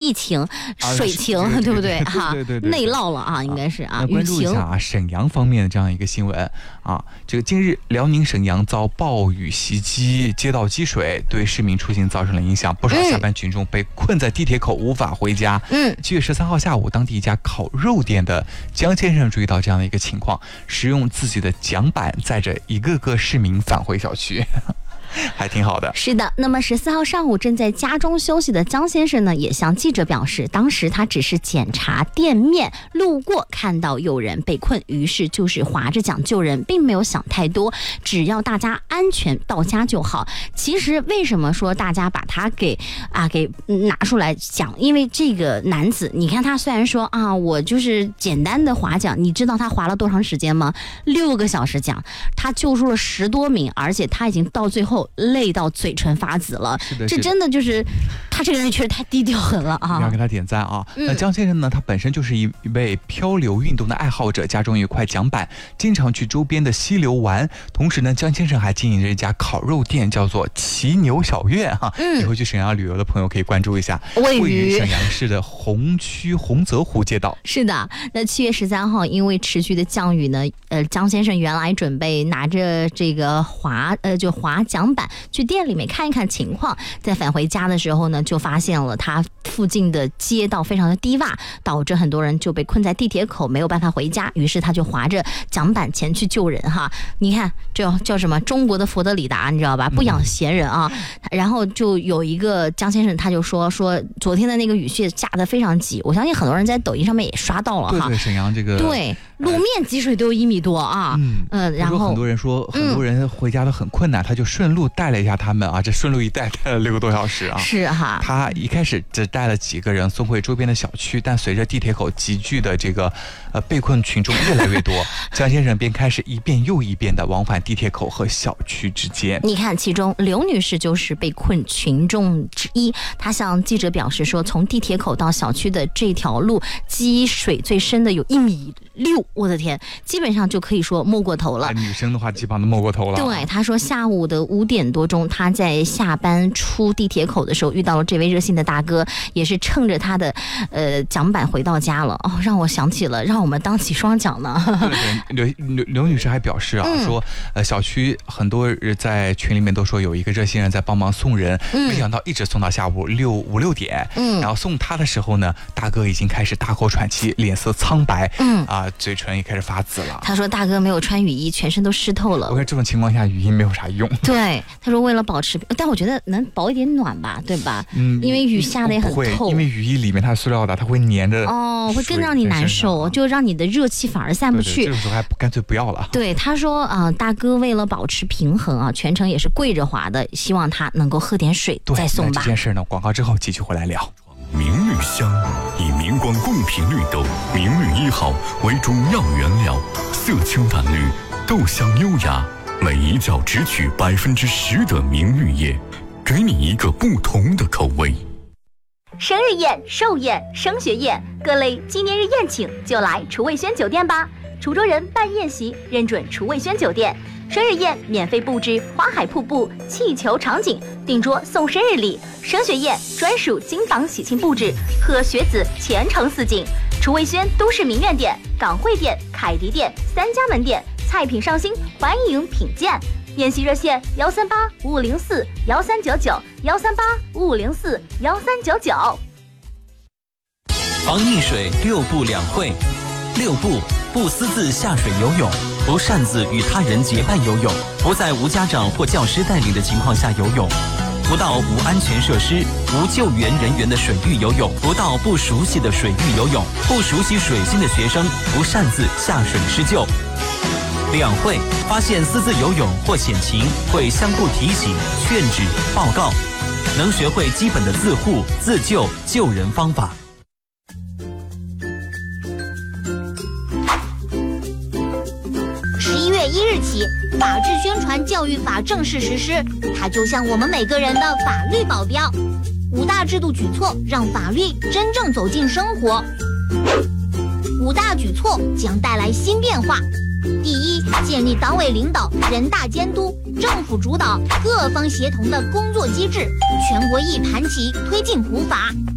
疫情、水情，对不对？哈，对，内涝了啊，应该是啊。 关注一下啊，沈阳方面的这样一个新闻啊，这个近日辽宁沈阳遭暴雨袭击，街道积水，对市民出行造成了影响，不少下班群众被困在地铁口无法回家。7月13号下午，当地一家烤肉店的江先生注意到这样的一个情况，使用自己的桨板载着一个个市民返回小区。还挺好的。 是的，那么14号上午正在家中休息的江先生呢，也向记者表示，当时他只是检查店面，路过看到有人被困，于是就是划着桨救人，并没有想太多，只要大家安全到家就好。其实为什么说大家把他给拿出来讲？因为这个男子，你看他虽然说啊，我就是简单的划桨，你知道他划了多长时间吗？6个小时桨，他救出了10多名，而且他已经到最后累到嘴唇发紫了。这真的就是他这个人确实太低调狠了啊！ 要给他点赞啊！那江先生呢，他本身就是一位漂流运动的爱好者，家中有一块桨板，经常去周边的溪流玩。同时呢，江先生还经营着一家烤肉店，叫做骑牛小院哈。以后去沈阳旅游的朋友可以关注一下，位于沈阳市的红区洪泽湖街道。 是的，那7月13号，因为持续的降雨呢，江先生原来准备拿着这个划桨板去店里面看一看情况，在返回家的时候呢，就发现了他附近的街道非常的低洼，导致很多人就被困在地铁口，没有办法回家。于是他就划着桨板前去救人哈。你看这叫什么？中国的佛得里达，你知道吧？不养闲人啊。然后就有一个江先生，他就说昨天的那个雨雪下得非常急，我相信很多人在抖音上面也刷到了哈。 对，沈阳这个对路面积水都有1米多啊。然后很多人说很多人回家都很困难，他就顺路带了一下他们啊，这顺路一带了6个多小时啊。 是哈， 他一开始只带了几个人送回周边的小区，但随着地铁口集聚的这个被困群众越来越多，江先生便开始一遍又一遍的往返地铁口和小区之间。 你看，其中刘女士就是被困群众之一，她向记者表示说，从地铁口到小区的这条路积水最深的有1.6米，我的天，基本上就可以说没过头了。 女生的话基本上都没过头了。 对，她说下午的5点多钟，她在下班出地铁口的时候遇到了这位热心的大哥，也是乘着他的桨板回到家了。哦，让我想起了让我们当起双桨呢。 刘女士还表示啊，说小区很多人在群里面都说有一个热心人在帮忙送人，没想到一直送到下午5、6点。然后送他的时候呢，大哥已经开始大口喘气，脸色苍白，嘴唇也开始发紫了。 他说大哥没有穿雨衣，全身都湿透了。 我看这种情况下雨衣没有啥用。 对，他说为了保持，但我觉得能保一点暖吧，对吧？因为雨下的也很透。 因为雨衣里面它是塑料的，它会粘着会更让你难受，就让你的热气反而散不去。 这个时候还干脆不要了。 对，他说大哥为了保持平衡啊，全程也是跪着滑的，希望他能够喝点水再送吧。 这件事呢，广告之后继续回来聊。 明绿香以明光贡品绿豆明绿1号为中药原料，色清淡绿，豆香优雅，每一角只取10%的明绿叶，给你一个不同的口味。 生日宴、寿宴、升学宴，各类纪念日宴请就来厨卫轩酒店吧。滁州人办宴席认准厨卫轩酒店，生日宴免费布置花海瀑布、气球场景，订桌送生日礼；升学宴专属金榜喜庆布置，贺学子前程似锦。厨卫轩都市名苑店、港汇店、凯迪店3家门店，菜品上新，欢迎品鉴。宴席热线13855041399，13855041399。 防溺水6步2会：6步，不私自下水游泳，不擅自与他人结伴游泳，不在无家长或教师带领的情况下游泳，不到无安全设施、无救援人员的水域游泳，不到不熟悉的水域游泳，不熟悉水性的学生不擅自下水施救。2会，发现私自游泳或险情，会相互提醒、劝止、报告，能学会基本的自护、自救、救人方法。 11月1日起，法治宣传教育法正式实施，它就像我们每个人的法律保镖。5大制度举措让法律真正走进生活。5大举措将带来新变化。第一，建立党委领导、人大监督、政府主导、各方协同的工作机制，全国一盘棋推进普法，